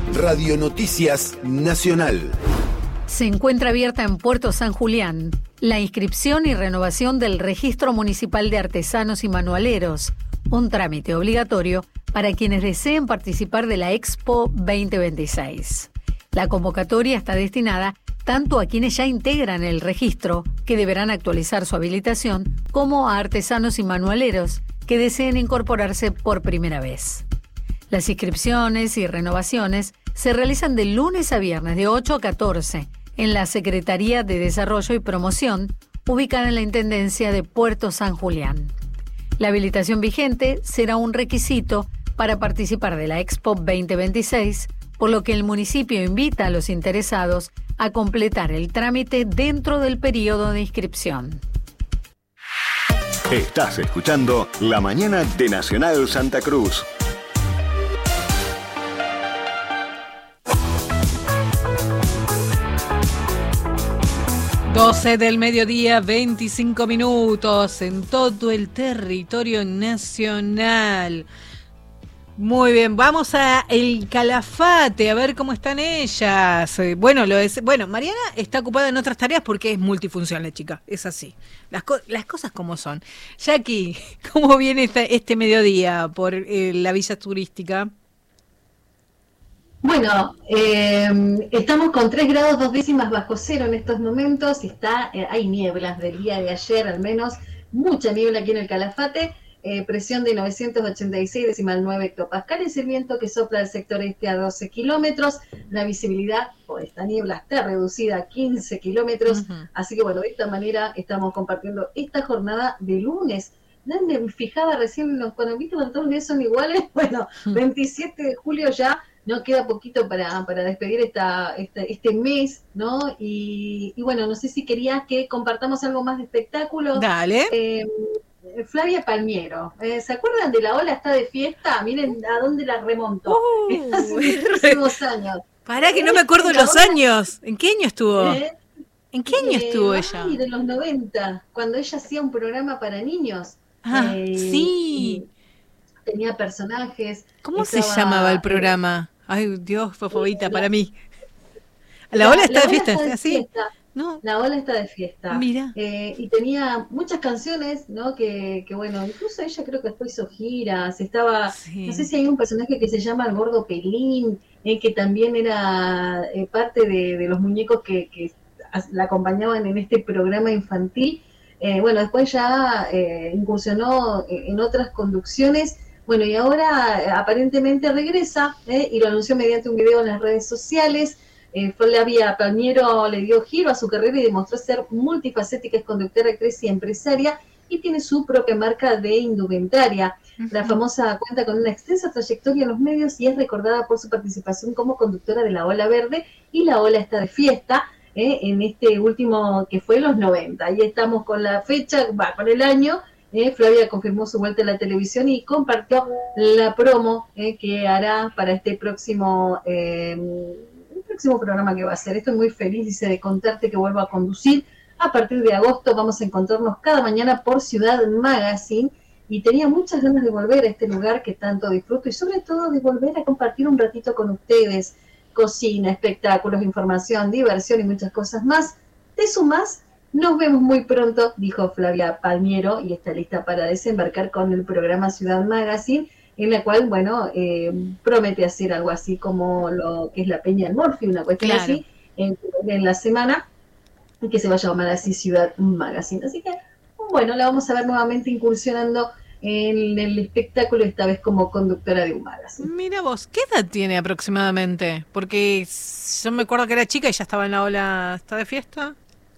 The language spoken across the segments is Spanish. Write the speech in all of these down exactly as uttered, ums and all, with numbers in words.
Radio Noticias Nacional. Se encuentra abierta en Puerto San Julián la inscripción y renovación del Registro Municipal de Artesanos y Manualeros, un trámite obligatorio para quienes deseen participar de la Expo veinte veintiséis. La convocatoria está destinada tanto a quienes ya integran el registro, que deberán actualizar su habilitación, como a artesanos y manualeros que deseen incorporarse por primera vez. Las inscripciones y renovaciones se realizan de lunes a viernes de ocho a catorce en la Secretaría de Desarrollo y Promoción, ubicada en la Intendencia de Puerto San Julián. La habilitación vigente será un requisito para participar de la Expo veinte veintiséis, por lo que el municipio invita a los interesados a completar el trámite dentro del periodo de inscripción. Estás escuchando La Mañana de Nacional Santa Cruz. doce del mediodía, veinticinco minutos en todo el territorio nacional. Muy bien, vamos a El Calafate, a ver cómo están ellas. Eh, bueno, lo es, bueno, Mariana está ocupada en otras tareas porque es multifuncional, chica, es así. Las, co- las cosas como son. Jackie, ¿cómo viene esta, este mediodía por eh, la villa turística? Bueno, eh, estamos con tres grados dos décimas bajo cero en estos momentos. Está, eh, hay nieblas del día de ayer, al menos, mucha niebla aquí en el Calafate. Eh, presión de novecientos ochenta y seis decimal nueve hectopascales, el viento que sopla del sector este a doce kilómetros, la visibilidad por esta niebla está reducida a quince kilómetros, uh-huh. Así que bueno, de esta manera estamos compartiendo esta jornada de lunes. No me fijaba recién, cuando viste cuando todos los días son iguales, bueno, uh-huh. veintisiete de julio ya, no queda poquito para, para despedir esta, esta, este mes, ¿no? Y, y bueno, no sé si querías que compartamos algo más de espectáculo. Dale. Eh, Flavia Palmiero, eh, ¿se acuerdan de La Ola está de fiesta? Miren a dónde la remontó. Uh, hace muchísimos años. Pará que no me acuerdo los años. ¿En qué año estuvo? ¿Eh? ¿En qué año eh, estuvo ay, ella? De los noventa, cuando ella hacía un programa para niños. Ah, eh, sí. Tenía personajes. ¿Cómo estaba, se llamaba el programa? Ay, Dios, fue favorita eh, para mí. La, la Ola está la de fiesta, ¿es así? Fiesta. No. La Ola está de fiesta. Mira. Eh, y tenía muchas canciones, ¿no? Que, que bueno, incluso ella creo que después hizo giras. Estaba, sí. No sé si hay un personaje que se llama el Gordo Pelín, eh, que también era eh, parte de, de los muñecos que, que la acompañaban en este programa infantil. Eh, bueno, después ya eh, incursionó en otras conducciones. Bueno, y ahora eh, aparentemente regresa, eh, y lo anunció mediante un video en las redes sociales. Eh, Flavia Palmiero le dio giro a su carrera y demostró ser multifacética, es conductora, actriz y empresaria, y tiene su propia marca de indumentaria. Uh-huh. La famosa cuenta con una extensa trayectoria en los medios y es recordada por su participación como conductora de La Ola Verde y La Ola está de fiesta, eh, en este último que fue los noventa. Ahí estamos con la fecha, va, con el año. Eh, Flavia confirmó su vuelta a la televisión y compartió la promo eh, que hará para este próximo... Eh, próximo programa que va a hacer. Estoy muy feliz, dice, de contarte que vuelvo a conducir. A partir de agosto vamos a encontrarnos cada mañana por Ciudad Magazine y tenía muchas ganas de volver a este lugar que tanto disfruto y sobre todo de volver a compartir un ratito con ustedes. Cocina, espectáculos, información, diversión y muchas cosas más. ¿Te sumás? Nos vemos muy pronto, dijo Flavia Palmiero y está lista para desembarcar con el programa Ciudad Magazine, en la cual, bueno, eh, promete hacer algo así como lo que es la Peña del Morfi, una cuestión claro. así, en, en la semana, y que se va a llamar así Ciudad Magazine. Así que, bueno, la vamos a ver nuevamente incursionando en el espectáculo, esta vez como conductora de un magazine. Mira vos, ¿qué edad tiene aproximadamente? Porque yo me acuerdo que era chica y ya estaba en La Ola, ¿está de fiesta?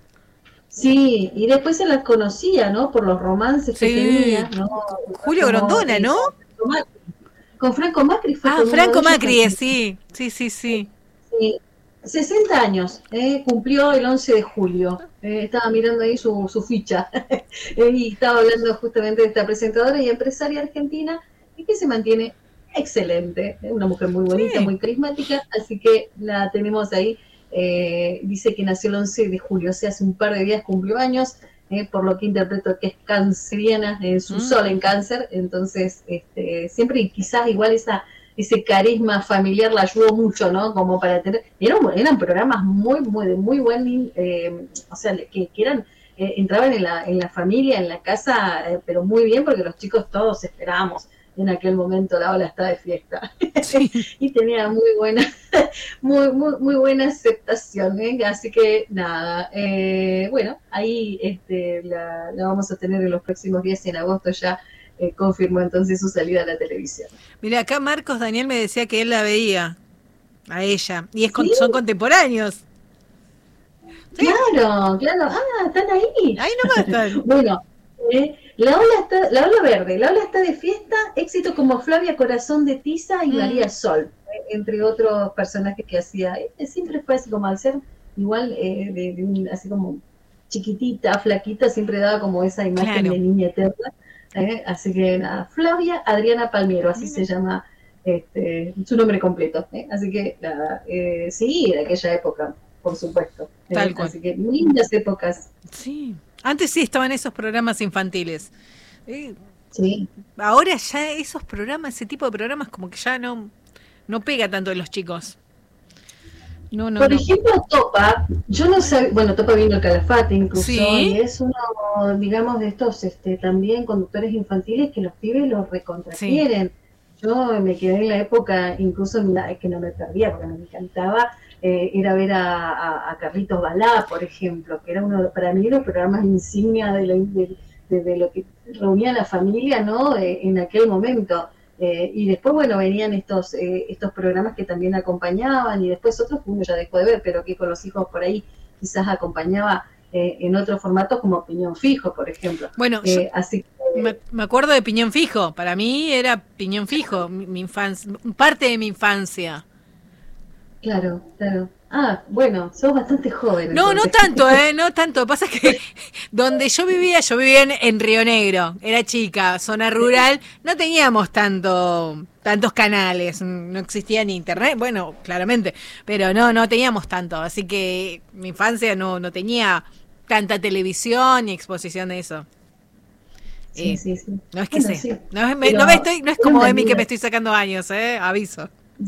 Sí, y después se las conocía, ¿no? Por los romances sí. que tenía, ¿no? Julio como, Grondona, ¿no? Con Franco Macri fue. Ah, Franco Macri, sí, sí, sí, sí. Sí, sesenta años, eh, cumplió el once de julio. Eh, estaba mirando ahí su, su ficha eh, y estaba hablando justamente de esta presentadora y empresaria argentina y que se mantiene excelente. Es una mujer muy bonita, sí. muy carismática, así que la tenemos ahí. Eh, dice que nació el once de julio, o sea, hace un par de días cumplió años. Eh, por lo que interpreto que es canceriana, en eh, su mm. sol en cáncer, entonces este, siempre quizás igual esa ese carisma familiar la ayudó mucho, ¿no? Como para tener, eran, eran programas muy, muy, de muy buen, eh, o sea, que, que eran, eh, entraban en la, en la familia, en la casa, eh, pero muy bien, porque los chicos todos esperábamos en aquel momento La Ola está de fiesta. Sí. Y tenía muy buena, muy, muy, muy buena aceptación, ¿eh? Así que nada, eh, bueno, ahí este, la, la vamos a tener en los próximos días, en agosto ya eh, confirmó entonces su salida a la televisión. Mira, acá Marcos Daniel me decía que él la veía, a ella, y es con, ¿sí? Son contemporáneos. ¿Sí? Claro, claro, ah, están ahí. Ahí nomás están. Bueno, eh, La Ola está, La Ola Verde, La Ola está de fiesta, éxito como Flavia Corazón de Tiza y mm. María Sol, eh, entre otros personajes que hacía. Eh, siempre fue así como al ser igual, eh, de, de un, así como chiquitita, flaquita, siempre daba como esa imagen claro. de niña eterna. Eh, así que nada, Flavia Adriana Palmiero, así mm. se llama este, su nombre completo. Eh. Así que nada, eh, sí, de aquella época, por supuesto. Eh, Tal cual. Así que lindas épocas. Sí. Antes sí estaban esos programas infantiles. Eh, sí. Ahora ya esos programas, ese tipo de programas como que ya no, no pega tanto en los chicos. No, no, Por no. ejemplo, Topa, yo no sabía, bueno, Topa vino el Calafate incluso, ¿sí? Y es uno, digamos, de estos este, también conductores infantiles que los pibes los recontraquieren. Sí. Yo me quedé en la época, incluso mira, que no me perdía porque me encantaba, eh, era ver a, a, a Carlitos Balá, por ejemplo, que era uno, para mí, los programas insignia de, la, de, de, de lo que reunía a la familia, ¿no? Eh, en aquel momento. Eh, y después, bueno, venían estos eh, estos programas que también acompañaban, y después otros que uno ya dejó de ver, pero que con los hijos por ahí quizás acompañaba eh, en otros formatos como Piñón Fijo, por ejemplo. Bueno, eh, así que, me, me acuerdo de Piñón Fijo, para mí era Piñón Fijo, mi, mi infancia, parte de mi infancia. Claro, claro. Ah, bueno, sos bastante joven. No, entonces. no tanto, ¿eh? No tanto. Pasa que donde yo vivía, yo vivía en, en Río Negro, era chica, zona rural, no teníamos tanto tantos canales, no existía ni internet, bueno, claramente, pero no, no teníamos tanto, así que mi infancia no, no tenía tanta televisión ni exposición de eso. Sí, eh, sí, sí. No es que bueno, sé, sí. no, es, me, no, me estoy, no es como Emi que me estoy sacando años, ¿eh? Aviso.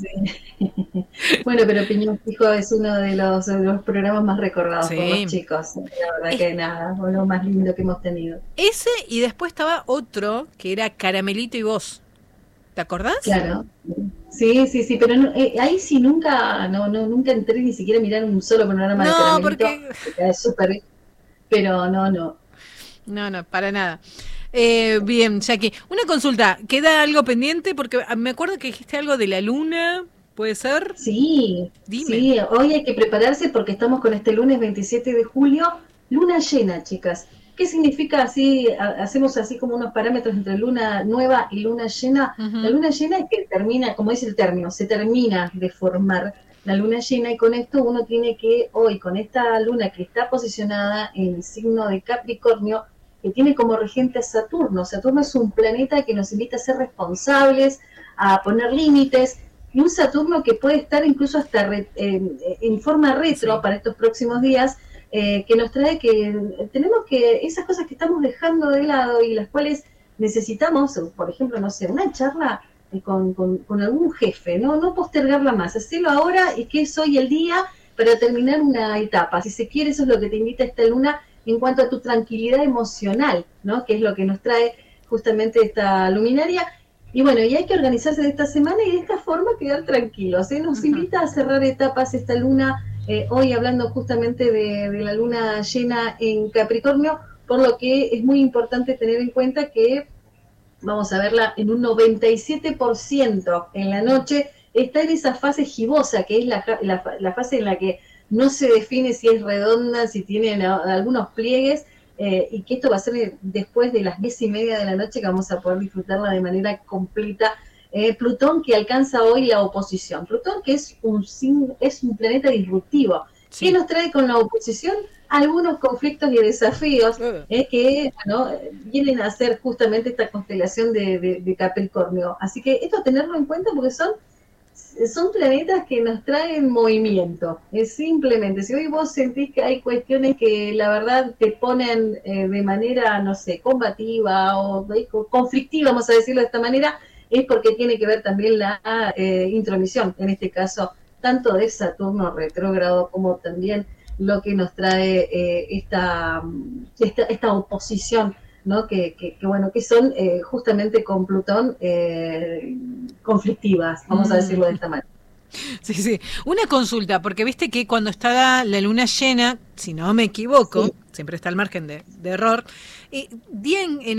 Sí. Bueno, pero Piñón Fijo es uno de los, de los programas más recordados sí. por los chicos. La verdad es... que nada, fue lo más lindo que hemos tenido. Ese, y después estaba otro que era Caramelito y Vos. ¿Te acordás? Claro. Sí, sí, sí, pero no, eh, ahí sí nunca, no, no, nunca entré ni siquiera a mirar un solo programa no, de Caramelito. Porque... Es súper, pero no, no. No, no, para nada. Eh, bien, Jackie, una consulta, ¿queda algo pendiente? Porque me acuerdo que dijiste algo de la luna, ¿puede ser? Sí, Dime. sí, hoy hay que prepararse porque estamos con este lunes veintisiete de julio, luna llena, chicas. ¿Qué significa así? Hacemos así como unos parámetros entre luna nueva y luna llena. Uh-huh. La luna llena es que termina, como dice el término, se termina de formar la luna llena, y con esto uno tiene que, hoy, con esta luna que está posicionada en el signo de Capricornio, que tiene como regente a Saturno. Saturno es un planeta que nos invita a ser responsables, a poner límites, y un Saturno que puede estar incluso hasta re, eh, en forma retro sí. para estos próximos días, eh, que nos trae que tenemos que, esas cosas que estamos dejando de lado y las cuales necesitamos, por ejemplo, no sé, una charla eh, con, con, con algún jefe, no, no postergarla más, hacerlo ahora y que es hoy el día para terminar una etapa. Si se quiere, eso es lo que te invita esta luna en cuanto a tu tranquilidad emocional, ¿no? Que es lo que nos trae justamente esta luminaria. Y bueno, y hay que organizarse de esta semana y de esta forma quedar tranquilos, ¿eh? Nos uh-huh. invita a cerrar etapas esta luna, eh, hoy hablando justamente de, de la luna llena en Capricornio, por lo que es muy importante tener en cuenta que vamos a verla en un noventa y siete por ciento en la noche, está en esa fase gibosa, que es la, la, la fase en la que no se define si es redonda, si tiene algunos pliegues, eh, y que esto va a ser después de las diez y media de la noche que vamos a poder disfrutarla de manera completa. Eh, Plutón que alcanza hoy la oposición. Plutón que es un, es un planeta disruptivo. Sí. ¿Qué nos trae con la oposición? Algunos conflictos y desafíos uh. eh, que bueno, vienen a ser justamente esta constelación de, de, de Capricornio. Así que esto tenerlo en cuenta porque son son planetas que nos traen movimiento. Es simplemente, si hoy vos sentís que hay cuestiones que la verdad te ponen eh, de manera, no sé, combativa o, o conflictiva, vamos a decirlo de esta manera, es porque tiene que ver también la eh, intromisión, en este caso, tanto de Saturno retrógrado como también lo que nos trae eh, esta, esta, esta oposición, ¿no? Que, que, que bueno, que son eh, justamente con Plutón eh, conflictivas, vamos a decirlo de esta manera. Sí, sí. Una consulta, porque viste que cuando está la luna llena, si no me equivoco, sí, siempre está al margen de, de error, eh, bien en